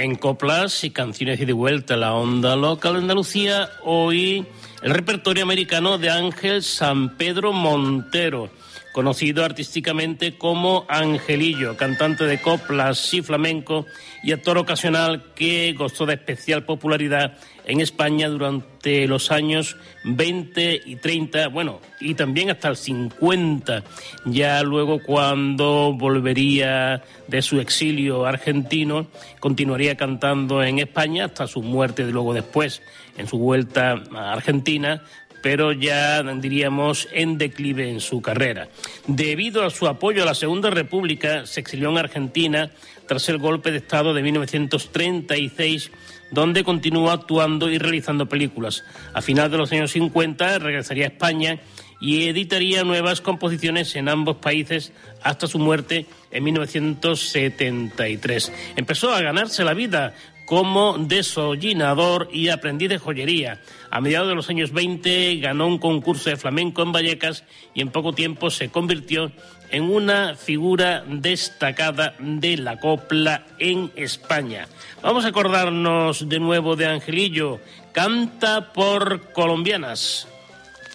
En coplas y canciones y de vuelta a la onda local de Andalucía, hoy el repertorio americano de Ángel San Pedro Montero, conocido artísticamente como Angelillo, cantante de coplas y flamenco y actor ocasional que gozó de especial popularidad en España durante los años 20 y 30, bueno, y también hasta el 50, ya luego cuando volvería de su exilio argentino, continuaría cantando en España hasta su muerte luego después, en su vuelta a Argentina, pero ya diríamos en declive en su carrera. Debido a su apoyo a la Segunda República, se exilió en Argentina tras el golpe de Estado de 1936, donde continuó actuando y realizando películas. A finales de los años 50 regresaría a España y editaría nuevas composiciones en ambos países hasta su muerte en 1973. Empezó a ganarse la vida como desollinador y aprendiz de joyería. A mediados de los años 20 ganó un concurso de flamenco en Vallecas y en poco tiempo se convirtió en una figura destacada de la copla en España. Vamos a acordarnos de nuevo de Angelillo. Canta por colombianas.